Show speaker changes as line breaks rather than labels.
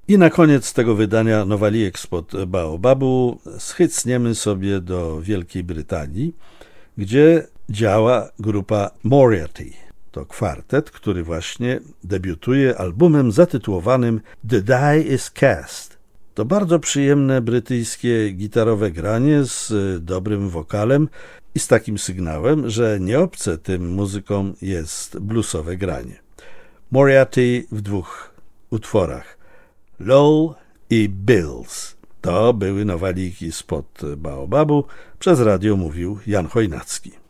I na koniec tego wydania Nowalijek spod Baobabu schycniemy sobie do Wielkiej Brytanii, gdzie działa grupa Moriarty. To kwartet, który właśnie debiutuje albumem zatytułowanym The Die is Cast. To bardzo przyjemne brytyjskie gitarowe granie z dobrym wokalem i z takim sygnałem, że nieobce tym muzykom jest bluesowe granie. Moriarty w dwóch utworach. Low i Bills. To były Nowalijki spod Baobabu. Przez radio mówił Jan Chojnacki.